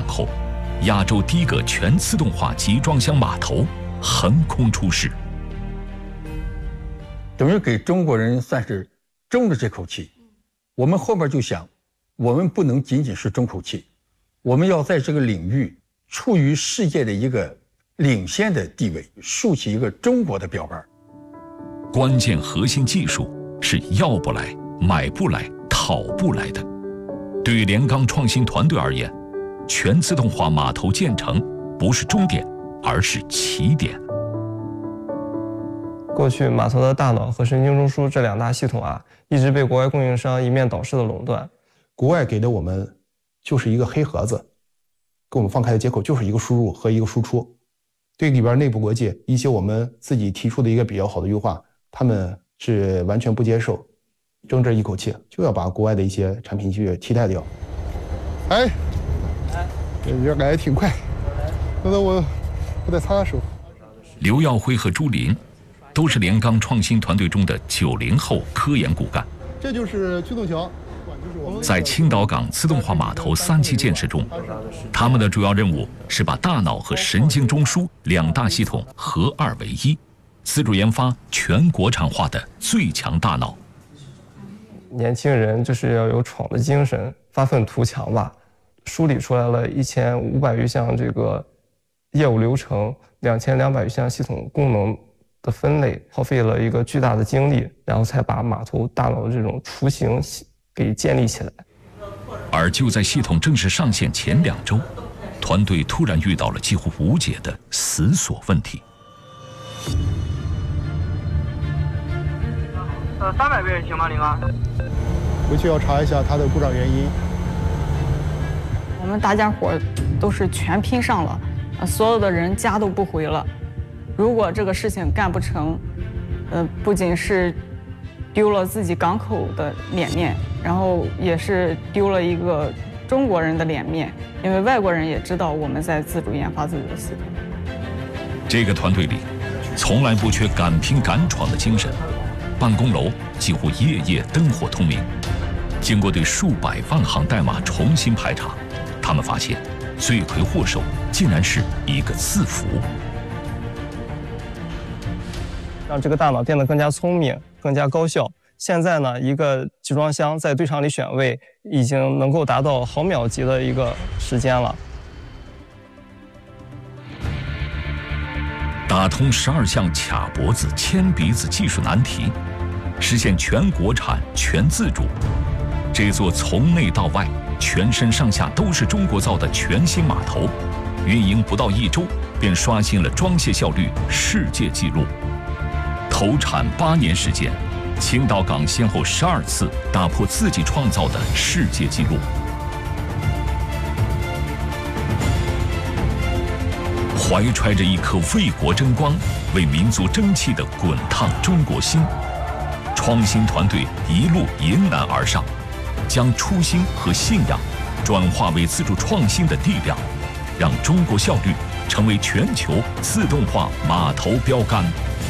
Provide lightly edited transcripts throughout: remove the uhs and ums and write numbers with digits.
战后，亚洲第一个全自动化集装箱码头横空出世， 等于给中国人算是争了这口气。我们后面就想，我们不能仅仅是争口气，我们要在这个领域处于世界的一个领先的地位，竖起一个中国的标杆。 关键核心技术是要不来、买不来、讨不来的。对于连钢创新团队而言，全自动化码头建成不是终点，而是起点。 过去码头的大脑和神经中枢这两大系统一直被国外供应商一面倒式的垄断。 国外给的我们就是一个黑盒子，给我们放开的接口就是一个输入和一个输出。对里边内部国际一些我们自己提出的一个比较好的优化，他们是完全不接受，争这一口气就要把国外的一些产品去替代掉。哎，这感觉挺快，等等我再擦擦手。 刘耀辉和朱林都是连钢创新团队中的90后科研骨干。 这就是驱动桥。 在青岛港自动化码头3期建设中，他们的主要任务是把大脑和神经中枢两大系统合二为一，自主研发全国产化的最强大脑。 年轻人就是要有闯的精神，发愤图强吧。梳理出来了1500余项这个业务流程，2200余项系统功能的分类，耗费了一个巨大的精力，然后才把码头大脑的这种雏形给建立起来。 而就在系统正式上线前2周，团队突然遇到了几乎无解的死锁问题。 300倍行吗，林哥？ 回去要查一下它的故障原因。 我们大家伙都是全拼上了，所有的人家都不回了。如果这个事情干不成，不仅是丢了自己港口的脸面，然后也是丢了一个中国人的脸面，因为外国人也知道我们在自主研发自己的系统。 这个团队里，从来不缺敢拼敢闯的精神，办公楼几乎夜夜灯火通明。经过对数百万行代码重新排查，他们发现罪魁祸首竟然是一个字符。 让这个大脑变得更加聪明、更加高效。现在呢，一个集装箱在堆场里选位已经能够达到毫秒级的一个时间了。 打通12项卡脖子、牵鼻子技术难题，实现全国产、全自主。这座从内到外全身上下都是中国造的全新码头，运营不到1周便刷新了装卸效率世界纪录。投产8年时间，青岛港先后12次打破自己创造的世界纪录。怀揣着一颗为国争光、为民族争气的滚烫中国心，创新团队一路迎难而上，将初心和信仰转化为自主创新的力量，让中国效率成为全球自动化码头标杆。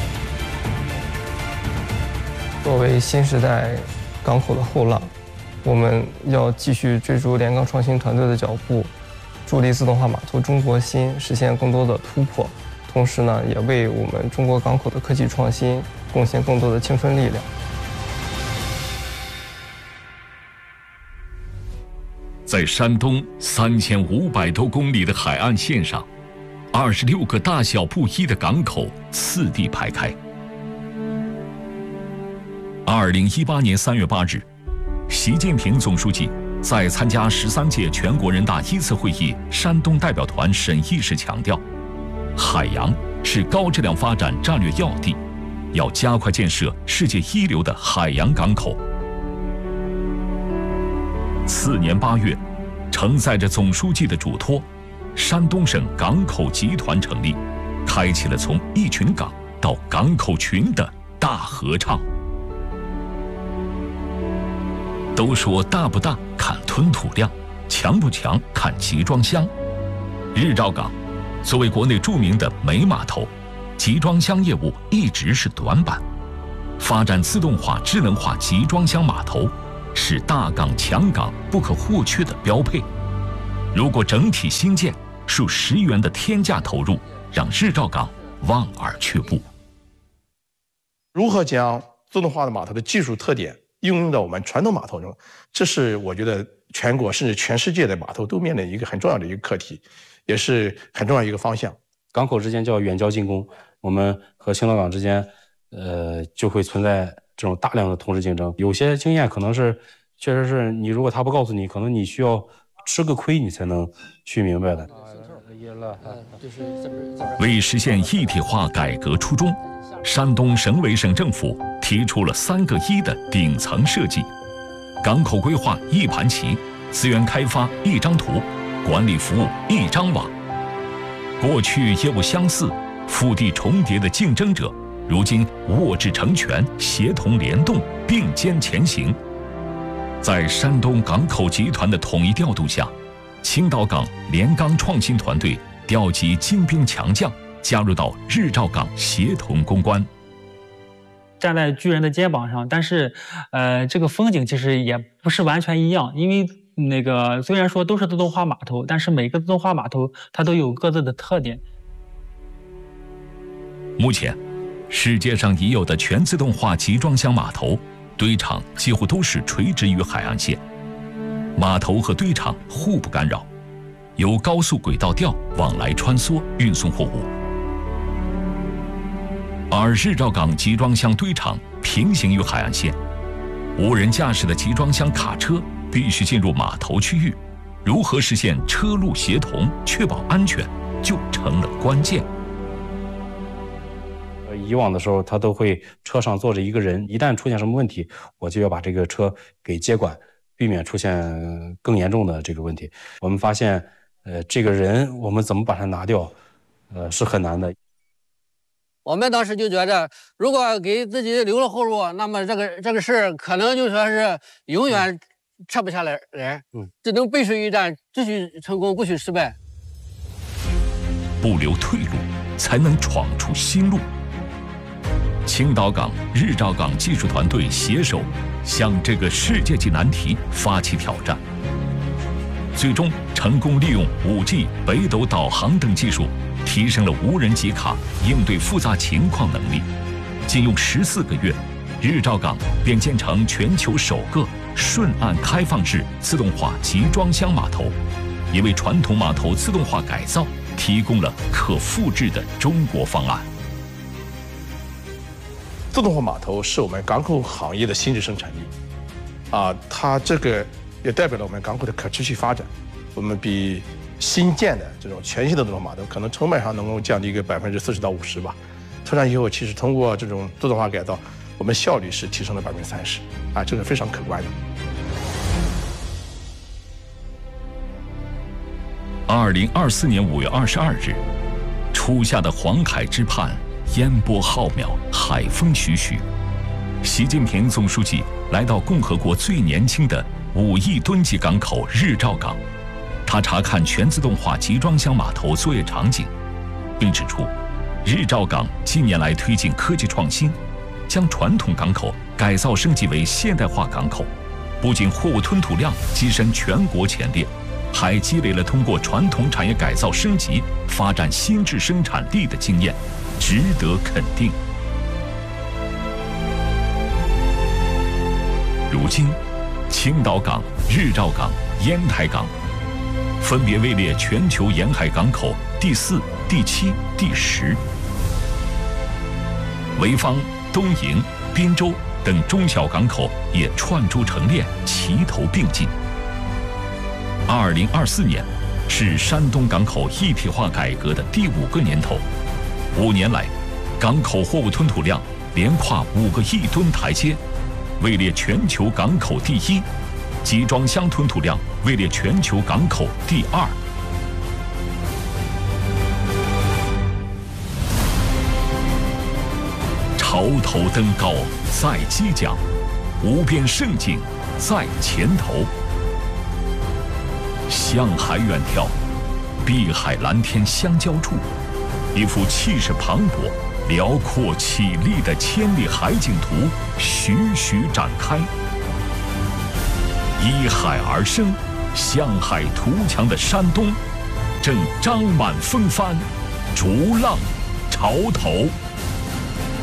作为新时代港口的后浪，我们要继续追逐连钢创新团队的脚步，助力自动化码头中国心实现更多的突破，同时呢，也为我们中国港口的科技创新贡献更多的青春力量。 在山东3500多公里的海岸线上，26个大小不一的港口次第排开。2018年3月8日，习近平总书记在参加13届全国人大1次会议山东代表团审议时强调，海洋是高质量发展战略要地，要加快建设世界一流的海洋港口。次年8月，承载着总书记的嘱托，山东省港口集团成立，开启了从一群港到港口群的大合唱。都说大不大看吞吐量，强不强看集装箱。日照港作为国内著名的煤码头，集装箱业务一直是短板。发展自动化、智能化集装箱码头，是大港强港不可或缺的标配。 如果整体新建，数10亿元的天价投入，让日照港望而却步。 如何将自动化的码头的技术特点应用到我们传统码头中，这是我觉得全国甚至全世界的码头都面临一个很重要的一个课题，也是很重要一个方向。 港口之间叫远交近攻，我们和青岛港之间，就会存在这种大量的同时竞争。有些经验可能是，确实是你如果他不告诉你，可能你需要吃个亏，你才能去明白的。 为实现一体化改革初衷，山东省委省政府提出了3个1的顶层设计：港口规划一盘棋，资源开发一张图，管理服务一张网。过去业务相似、腹地重叠的竞争者，如今握智成拳，协同联动，并肩前行。在山东港口集团的统一调度下，青岛港联钢创新团队调集精兵强将，加入到日照港协同攻关。 站在巨人的肩膀上，但是，这个风景其实也不是完全一样，因为那个虽然说都是自动化码头，但是每个自动化码头它都有各自的特点。 目前，世界上已有的全自动化集装箱码头堆场几乎都是垂直于海岸线，码头和堆场互不干扰，由高速轨道吊往来穿梭运送货物。而日照港集装箱堆场平行于海岸线，无人驾驶的集装箱卡车必须进入码头区域，如何实现车路协同，确保安全，就成了关键。 以往的时候，他都会车上坐着一个人，一旦出现什么问题，我就要把这个车给接管，避免出现更严重的这个问题。我们发现，这个人我们怎么把他拿掉，是很难的。 我们当时就觉着，如果给自己留了后路，那么这个事儿可能就说是永远撤不下来人，只能背水一战，继续成功，不许失败。 不留退路，才能闯出新路。青岛港、日照港技术团队携手向这个世界级难题发起挑战，最终成功利用5G、北斗导航等技术，提升了无人机卡应对复杂情况能力。仅用14个月，日照港便建成全球首个顺岸开放式自动化集装箱码头，也为传统码头自动化改造提供了可复制的中国方案。 自动化码头是我们港口行业的新质生产力，它这个也代表了我们港口的可持续发展。我们比新建的这种全新的这种码头，可能成本上能够降低一个40%到50%吧。投产以后，其实通过这种自动化改造，我们效率是提升了30%，这个非常可观的。 2024年5月22日，初夏的黄海之畔，烟波浩渺，海风徐徐。习近平总书记来到共和国最年轻的5亿吨级港口日照港，他查看全自动化集装箱码头作业场景，并指出，日照港近年来推进科技创新，将传统港口改造升级为现代化港口，不仅货物吞吐量跻身全国前列，还积累了通过传统产业改造升级发展新质生产力的经验，值得肯定。如今，青岛港、日照港、烟台港分别位列全球沿海港口第4、第7、第10。潍坊、东营、滨州等中小港口也串珠成链，齐头并进。2024年是山东港口一体化改革的第5个年头，5年来，港口货物吞吐量连跨5个亿吨台阶，位列全球港口第1，集装箱吞吐量位列全球港口第2。潮头登高在击桨，无边胜景在前头。向海远眺，碧海蓝天相交处，一幅气势磅礴、辽阔绮丽的千里海景图徐徐展开。依海而生， 向海图强的山东，正张满风帆，逐浪潮头。